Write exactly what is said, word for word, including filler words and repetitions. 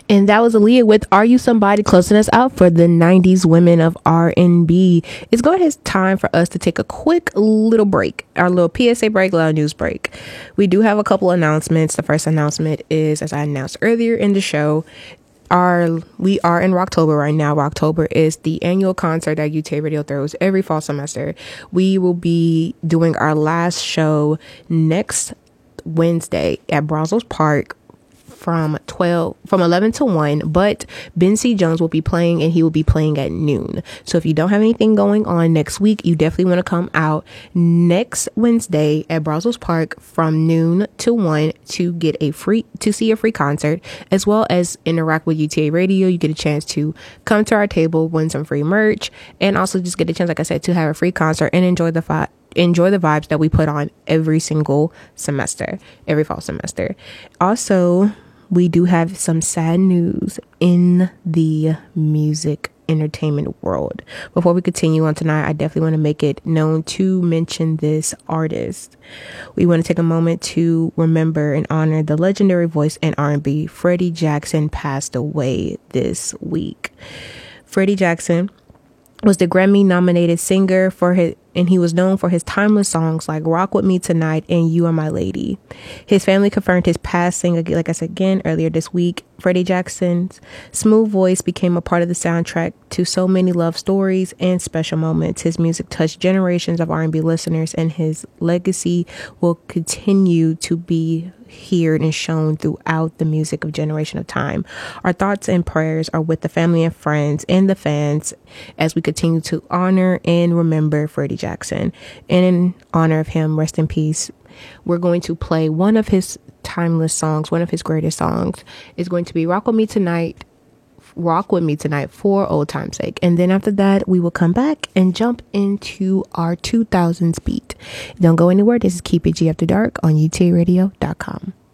And that was Aaliyah with Are You Somebody, closing us out for the nineties women of R and B. It's going to time for us to take a quick little break, our little P S A break, little news break. We do have a couple announcements. The first announcement is, as I announced earlier in the show, Our, we are in Rocktober right now. Rocktober is the annual concert that U T A Radio throws every fall semester. We will be doing our last show next Wednesday at Brazos Park from twelve from eleven to one, but Ben C. Jones will be playing, and he will be playing at noon. So if you don't have anything going on next week, you definitely want to come out next Wednesday at Brazos Park from noon to one to get a free to see a free concert, as well as interact with U T A Radio. You get a chance to come to our table, win some free merch, and also just get a chance, like I said, to have a free concert and enjoy the fi- enjoy the vibes that we put on every single semester, every fall semester. Also, we do have some sad news in the music entertainment world. Before we continue on tonight, I definitely want to make it known to mention this artist. We want to take a moment to remember and honor the legendary voice in R and B. Freddie Jackson passed away this week. Freddie Jackson was the Grammy nominated singer for his, and he was known for his timeless songs like Rock With Me Tonight and You Are My Lady. His family confirmed his passing, like I said again earlier this week. Freddie Jackson's smooth voice became a part of the soundtrack to so many love stories and special moments. His music touched generations of R and B listeners, and his legacy will continue to be heard and shown throughout the music of Generation of Time. Our thoughts and prayers are with the family and friends and the fans as we continue to honor and remember Freddie Jackson. And in honor of him, rest in peace, we're going to play one of his timeless songs, one of his greatest songs. Is going to be Rock With Me Tonight, Rock With Me Tonight for old time's sake. And then after that, we will come back and jump into our two thousands beat. Don't go anywhere. This is Keep It G After Dark on U T A radio dot com.